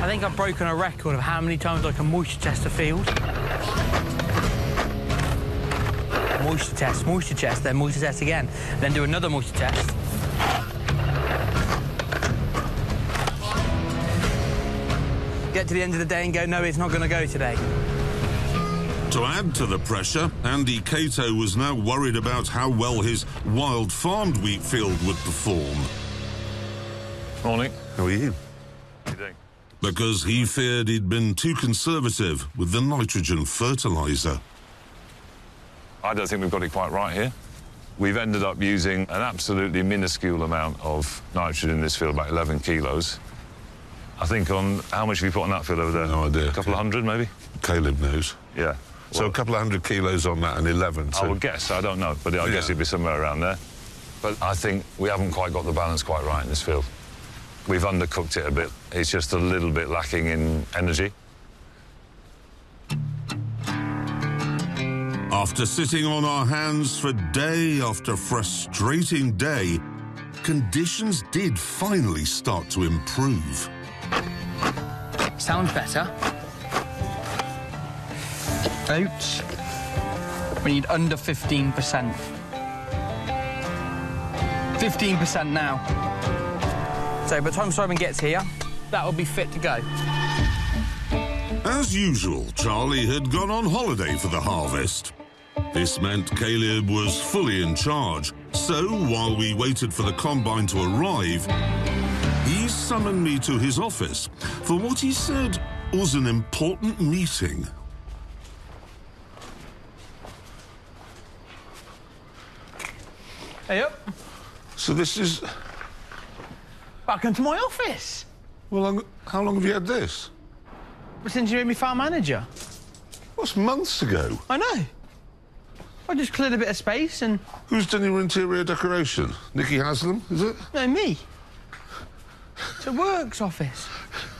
I think I've broken a record of how many times I can moisture test a field. Moisture test, then moisture test again. Then do another moisture test. Get to the end of the day and go, no, it's not going to go today. To add to the pressure, Andy Cato was now worried about how well his wild farmed wheat field would perform. Morning. How are you? How are you doing? Because he feared he'd been too conservative with the nitrogen fertiliser. I don't think we've got it quite right here. We've ended up using an absolutely minuscule amount of nitrogen in this field, about 11 kilos. I think on... How much have you put on that field over there? No idea. A couple of hundred, maybe? Caleb knows. Yeah. So a couple of 100 kilos on that and 11. So... I would guess. I don't know, but I guess it'd be somewhere around there. But I think we haven't quite got the balance quite right in this field. We've undercooked it a bit. It's just a little bit lacking in energy. After sitting on our hands for day after frustrating day, conditions did finally start to improve. Sounds better. Oats. We need under 15%. 15% now. So by the time Simon gets here, that will be fit to go. As usual, Charlie had gone on holiday for the harvest. This meant Caleb was fully in charge. So, while we waited for the combine to arrive, he summoned me to his office for what he said was an important meeting. Hey up. So this is... Welcome to my office. Well, how long have you had this? Since you made me farm manager. What's months ago? I know. I just cleared a bit of space and... Who's done your interior decoration? Nicky Haslam, is it? No, me. It's a works office.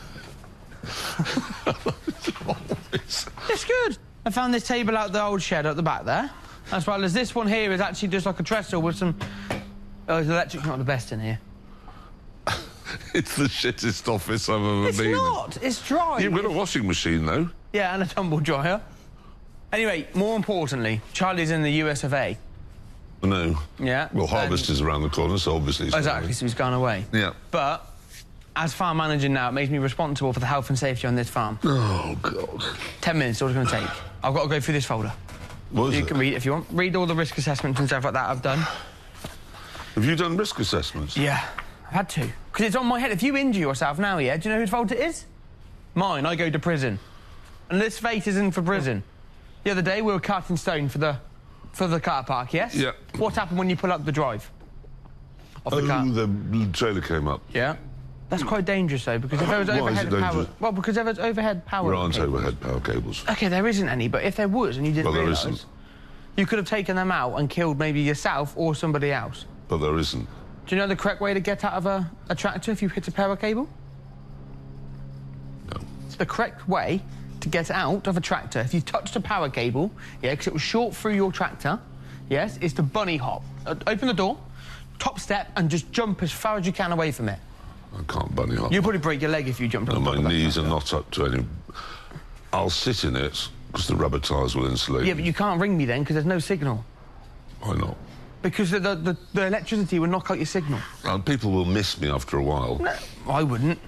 It's good. I found this table out the old shed at the back there. As well as this one here is actually just like a trestle with some... Oh, the electric's not the best in here. It's the shittest office I've ever been in. It's not. It's dry. You've got a washing machine, though. Yeah, and a tumble dryer. Anyway, more importantly, Charlie's in the US of A. No. Yeah. Well, harvest is around the corner, so obviously... Exactly, so he's gone away. Yeah. But, as farm manager now, it makes me responsible for the health and safety on this farm. Oh, God. 10 minutes, all it's going to take. I've got to go through this folder. What is it? You can read it if you want. Read all the risk assessments and stuff like that I've done. Have you done risk assessments? Yeah, I've had to. Because it's on my head. If you injure yourself now, yeah, do you know whose fault it is? Mine. I go to prison. And this fate is in for prison. The other day, we were carting stone for the car park, yes? Yeah. What happened when you pull up the drive? Of the car? The trailer came up. Yeah. That's quite dangerous, though, because if there was overhead power... Well, because there was overhead power... There aren't cables. overhead power cables. OK, there isn't any, but if there was and you didn't realise... There isn't. You could have taken them out and killed maybe yourself or somebody else. But there isn't. Do you know the correct way to get out of a tractor if you hit a power cable? No. It's the correct way to get out of a tractor. If you touched a power cable, yeah, because it was short through your tractor, yes, is to bunny hop. Open the door, top step, and just jump as far as you can away from it. I can't bunny hop. You'll probably break your leg if you jumped on And the top my of that knees tractor. are not up to any... I'll sit in it, because the rubber tyres will insulate Yeah, me. but you can't ring me then, because there's no signal. Why not? Because the electricity will knock out your signal. People will miss me after a while. No, I wouldn't.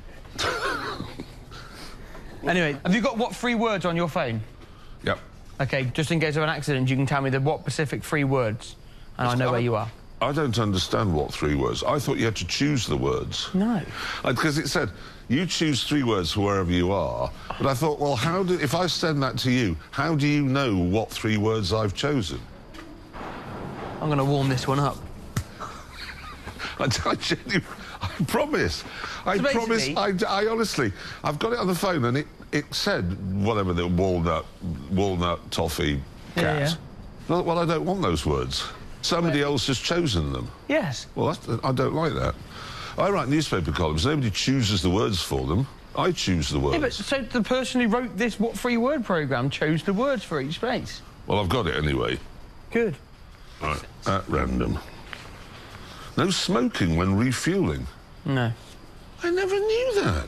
Anyway, have you got what 3 words on your phone? Yep. OK, just in case of an accident, you can tell me what specific 3 words, and I know where you are. I don't understand what 3 words. I thought you had to choose the words. No. Because it said, you choose 3 words for wherever you are. But I thought, well, if I send that to you, how do you know what 3 words I've chosen? I'm going to warm this one up. I promise. I promise. I honestly, I've got it on the phone and it said whatever the walnut toffee cat. Yeah. Well, I don't want those words. Somebody else has chosen them. Yes. Well, I don't like that. I write newspaper columns. Nobody chooses the words for them. I choose the words. Yeah, but so the person who wrote this what 3 word programme chose the words for each space. Well, I've got it anyway. Good. Right, at random. No smoking when refuelling. No. I never knew that.